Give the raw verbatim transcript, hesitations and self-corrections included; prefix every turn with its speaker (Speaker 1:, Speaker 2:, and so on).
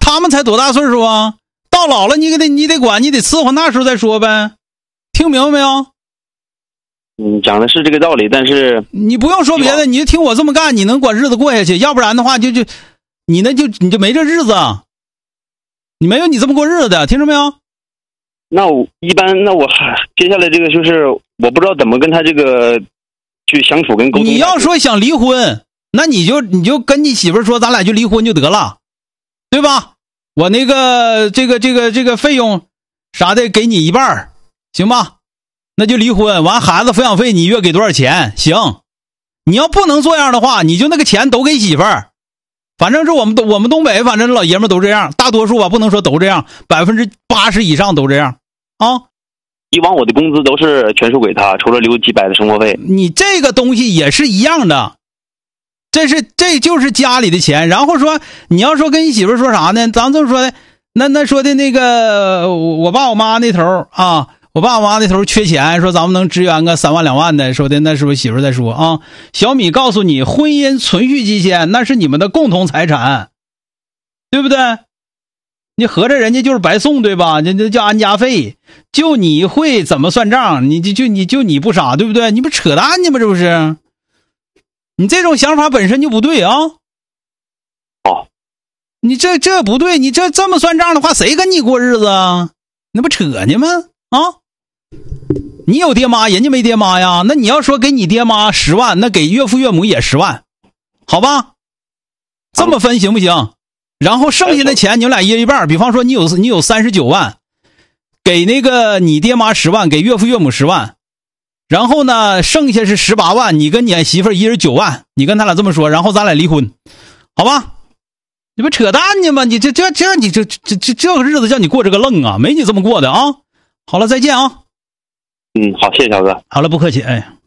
Speaker 1: 他们才多大岁数啊？到老了你给他你得管，你得伺候，那时候再说呗。听明白没有？
Speaker 2: 嗯，讲的是这个道理，但是
Speaker 1: 你不用说别的，你就听我这么干，你能管日子过下去。要不然的话就，就就你那就你就没这日子，你没有你这么过日子的，听着没有？
Speaker 2: 那我一般，那我接下来这个就是我不知道怎么跟他这个去相处跟沟通。
Speaker 1: 你要说想离婚，那你就你就跟你媳妇说，咱俩就离婚就得了，对吧？我那个这个这个这个费用啥的给你一半，行吧？那就离婚，完孩子抚养费你月给多少钱？行。你要不能做样的话，你就那个钱都给媳妇儿。反正是我们我们东北，反正老爷们都这样，大多数吧，不能说都这样，百分之八十以上都这样啊。
Speaker 2: 以往我的工资都是全数给他，除了留几百的生活费。
Speaker 1: 你这个东西也是一样的，这是这就是家里的钱。然后说你要说跟你媳妇说啥呢？咱这么说的，那那说的那个我爸我妈那头啊。我爸我妈那头缺钱，说咱们能支援个三万两万的，说的那是不是媳妇在说啊？小米告诉你，婚姻存续期间那是你们的共同财产，对不对？你合着人家就是白送，对吧？这这叫安家费，就你会怎么算账？你就就你就你不傻，对不对？你不扯淡呢吗？这不是？你这种想法本身就不对啊！
Speaker 2: 哦，
Speaker 1: 你这这不对，你这这么算账的话，谁跟你过日子啊？那不扯呢吗？啊，你有爹妈，人家没爹妈呀。那你要说给你爹妈十万，那给岳父岳母也十万，好吧？这么分行不行？然后剩下的钱你们俩一人一半，比方说你有你有三十九万，给那个你爹妈十万，给岳父岳母十万，然后呢，剩下是十八万，你跟你媳妇一人九万，你跟他俩这么说，然后咱俩离婚，好吧？你不扯淡呢吗？你这这这你这这这这个日子叫你过这个愣啊，没你这么过的啊！好了，再见啊！
Speaker 2: 嗯，好，谢谢小哥。
Speaker 1: 好了，不客气，哎。